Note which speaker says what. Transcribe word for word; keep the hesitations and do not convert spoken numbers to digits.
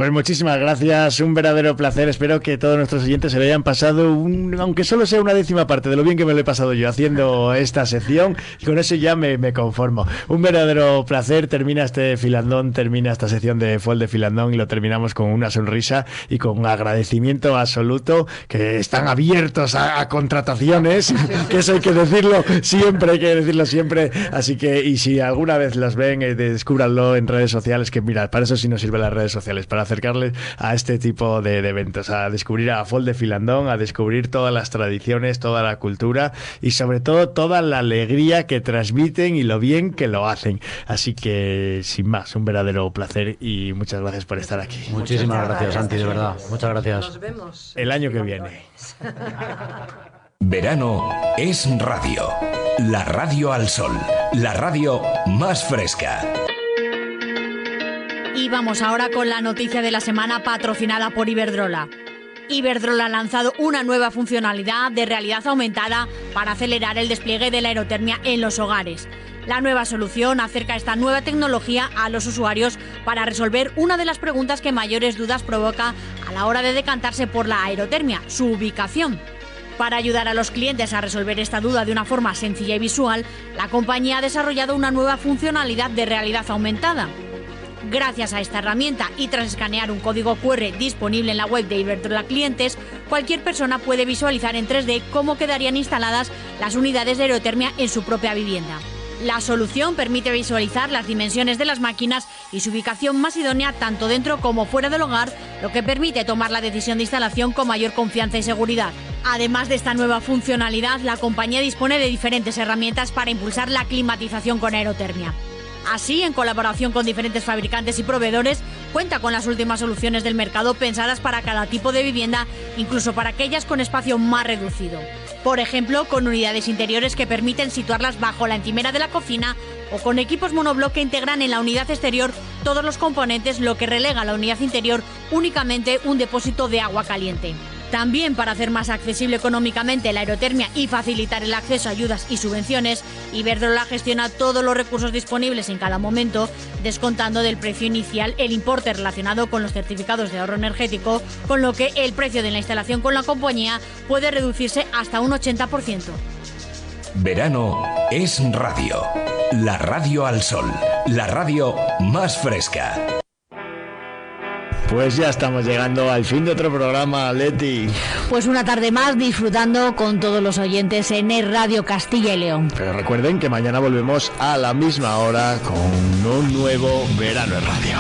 Speaker 1: Pues muchísimas gracias, un verdadero placer. Espero que todos nuestros oyentes se lo hayan pasado, un, aunque solo sea una décima parte de lo bien que me lo he pasado yo haciendo esta sección, y con eso ya me, me conformo. Un verdadero placer. Termina este filandón, termina esta sección de Fue el de Filandón y lo terminamos con una sonrisa y con un agradecimiento absoluto, que están abiertos a, a contrataciones, que eso hay que decirlo siempre, hay que decirlo siempre. Así que, y si alguna vez las ven, eh, descúbranlo en redes sociales, que mira, para eso sí nos sirven las redes sociales, para acercarles a este tipo de, de eventos, a descubrir a Fue el de Filandón, a descubrir todas las tradiciones, toda la cultura y sobre todo toda la alegría que transmiten y lo bien que lo hacen. Así que, sin más, un verdadero placer y muchas gracias por estar aquí.
Speaker 2: Muchísimas gracias, Santi, de verdad. Muchas gracias.
Speaker 3: Nos vemos
Speaker 1: el año que viene.
Speaker 4: Verano es radio. La radio al sol. La radio más fresca.
Speaker 5: Y vamos ahora con la noticia de la semana patrocinada por Iberdrola. Iberdrola ha lanzado una nueva funcionalidad de realidad aumentada para acelerar el despliegue de la aerotermia en los hogares. La nueva solución acerca esta nueva tecnología a los usuarios para resolver una de las preguntas que mayores dudas provoca a la hora de decantarse por la aerotermia, su ubicación. Para ayudar a los clientes a resolver esta duda de una forma sencilla y visual, la compañía ha desarrollado una nueva funcionalidad de realidad aumentada. Gracias a esta herramienta y tras escanear un código cu erre disponible en la web de Iberdrola Clientes, cualquier persona puede visualizar en tres D cómo quedarían instaladas las unidades de aerotermia en su propia vivienda. La solución permite visualizar las dimensiones de las máquinas y su ubicación más idónea tanto dentro como fuera del hogar, lo que permite tomar la decisión de instalación con mayor confianza y seguridad. Además de esta nueva funcionalidad, la compañía dispone de diferentes herramientas para impulsar la climatización con aerotermia. Así, en colaboración con diferentes fabricantes y proveedores, cuenta con las últimas soluciones del mercado pensadas para cada tipo de vivienda, incluso para aquellas con espacio más reducido. Por ejemplo, con unidades interiores que permiten situarlas bajo la encimera de la cocina o con equipos monobloc que integran en la unidad exterior todos los componentes, lo que relega a la unidad interior únicamente un depósito de agua caliente. También, para hacer más accesible económicamente la aerotermia y facilitar el acceso a ayudas y subvenciones, Iberdrola gestiona todos los recursos disponibles en cada momento, descontando del precio inicial el importe relacionado con los certificados de ahorro energético, con lo que el precio de la instalación con la compañía puede reducirse hasta un ochenta por ciento.
Speaker 4: Verano es radio. La radio al sol. La radio más fresca.
Speaker 1: Pues ya estamos llegando al fin de otro programa, Leti.
Speaker 5: Pues una tarde más disfrutando con todos los oyentes en Es Radio Castilla y León.
Speaker 1: Pero recuerden que mañana volvemos a la misma hora con un nuevo Verano en Radio.